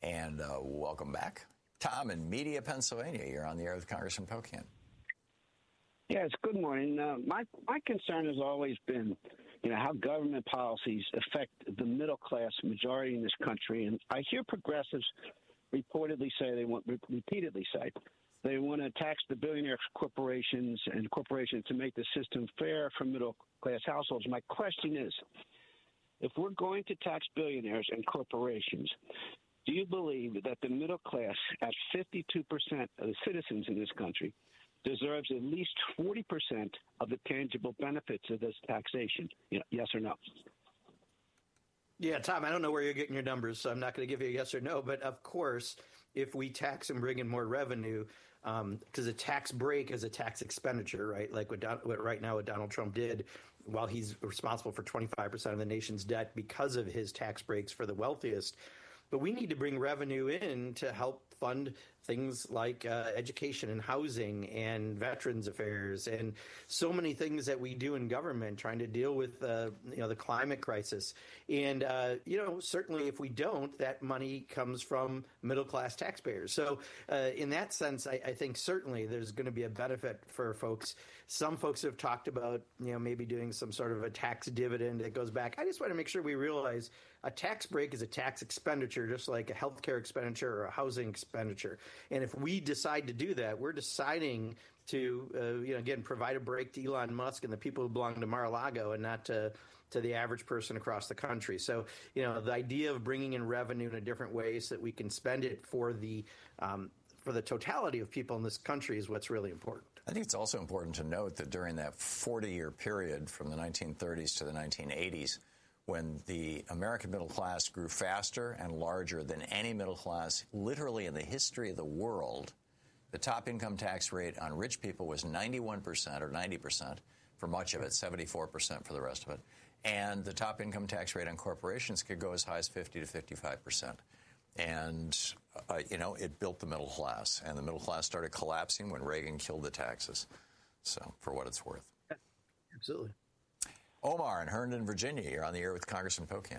And welcome back. Tom in Media, Pennsylvania. You're on the air with Congressman Pocan. Yes, good morning. My concern has always been, how government policies affect the middle class majority in this country. And I hear progressives repeatedly say they want to tax the billionaire corporations and corporations to make the system fair for middle class households. My question is, if we're going to tax billionaires and corporations, do you believe that the middle class, at 52% of the citizens in this country, deserves at least 40% of the tangible benefits of this taxation? Yes or no? Yeah, Tom, I don't know where you're getting your numbers, so I'm not going to give you a yes or no. But of course, if we tax and bring in more revenue, because a tax break is a tax expenditure, right? Like what Donald Trump did while he's responsible for 25% of the nation's debt because of his tax breaks for the wealthiest. But we need to bring revenue in to help fund things like education and housing and veterans affairs and so many things that we do in government trying to deal with the climate crisis. And certainly if we don't, that money comes from middle class taxpayers. So in that sense, I think certainly there's going to be a benefit for folks. Some folks have talked about maybe doing some sort of a tax dividend that goes back. I just want to make sure we realize a tax break is a tax expenditure, just like a healthcare expenditure or a housing expenditure. And if we decide to do that, we're deciding to, again, provide a break to Elon Musk and the people who belong to Mar-a-Lago and not to the average person across the country. So, the idea of bringing in revenue in a different way so that we can spend it for the totality of people in this country is what's really important. I think it's also important to note that during that 40-year period from the 1930s to the 1980s, when the American middle class grew faster and larger than any middle class literally in the history of the world, the top income tax rate on rich people was 91% or 90% for much of it, 74% for the rest of it. And the top income tax rate on corporations could go as high as 50 to 55%. And, it built the middle class. And the middle class started collapsing when Reagan killed the taxes. So, for what it's worth. Absolutely. Omar in Herndon, Virginia. You're on the air with Congressman Pocan.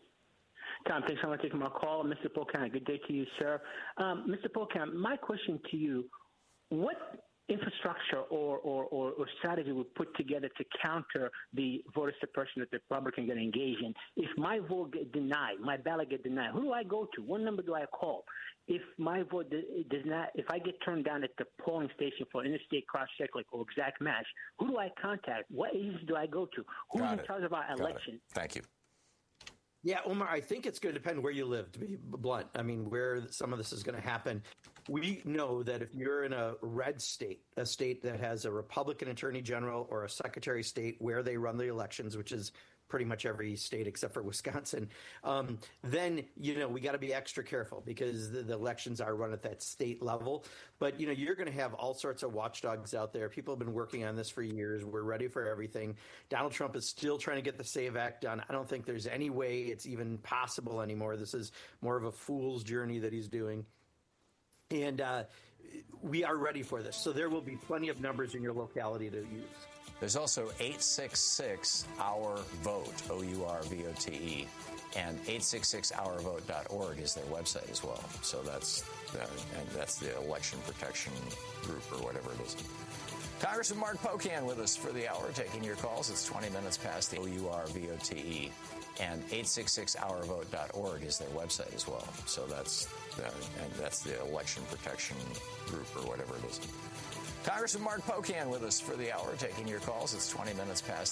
Tom, thanks so much for taking my call. Mr. Pocan, good day to you, sir. Mr. Pocan, my question to you, what infrastructure or strategy would put together to counter the voter suppression that the Republicans get engaged in? If my vote get denied, my ballot get denied, who do I go to? What number do I call? If my vote does not, if I get turned down at the polling station for interstate cross-check or exact match, who do I contact? What agency do I go to? Who's in charge of our election? Thank you. Yeah, Omar, I think it's going to depend where you live, to be blunt. I mean, where some of this is going to happen. We know that if you're in a red state, a state that has a Republican attorney general or a secretary of state where they run the elections, which is pretty much every state except for Wisconsin, then, we got to be extra careful because the elections are run at that state level. But, you're going to have all sorts of watchdogs out there. People have been working on this for years. We're ready for everything. Donald Trump is still trying to get the SAVE Act done. I don't think there's any way it's even possible anymore. This is more of a fool's journey that he's doing. And we are ready for this. So there will be plenty of numbers in your locality to use. There's also 866-OUR-VOTE, O-U-R-V-O-T-E, and 866-OURVOTE.org is their website as well. So that's the election protection group or whatever it is. Congressman Mark Pocan with us for the hour, taking your calls. It's 20 minutes past the O-U-R-V-O-T-E, and 866-OURVOTE.org is their website as well. So that's the election protection group or whatever it is. Congressman Mark Pocan with us for the hour, taking your calls. It's 20 minutes past